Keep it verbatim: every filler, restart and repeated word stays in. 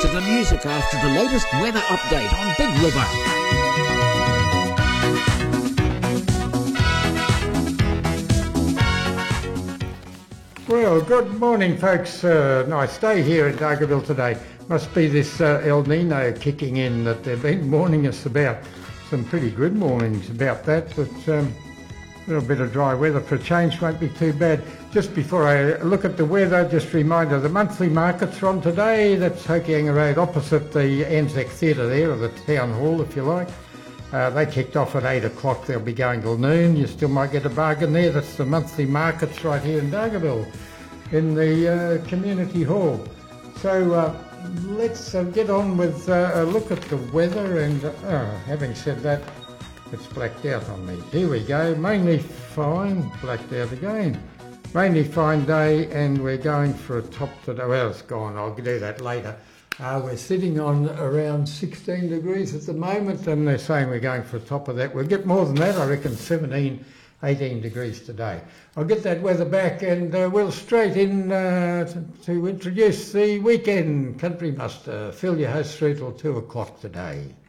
the music after the latest weather update on Big River. Well, good morning, folks. Uh, nice day here in Dargaville today. Must be this uh, El Nino kicking in that they've been warning us about. Some pretty good warnings about that, but um, a little bit of dry weather for a change won't be too bad. Just before I look at the weather, just a reminder, the monthly markets are on today. That's Hokianga Road opposite the Anzac Theatre there, or the Town Hall if you like. Uh, they kicked off at eight o'clock, they'll be going till noon. You still might get a bargain there. That's the monthly markets right here in Dargaville in the uh, community hall. So uh, let's uh, get on with uh, a look at the weather, and uh, having said that, it's blacked out on me. Here we go, mainly fine, blacked out again. Mainly fine day, and we're going for a top today. Well, it's gone, I'll do that later. Uh, we're sitting on around sixteen degrees at the moment, and they're saying we're going for a top of that. We'll get more than that, I reckon seventeen, eighteen degrees today. I'll get that weather back, and uh, we'll straight in uh, to, to introduce the weekend country muster. Phil, your host through till two o'clock today.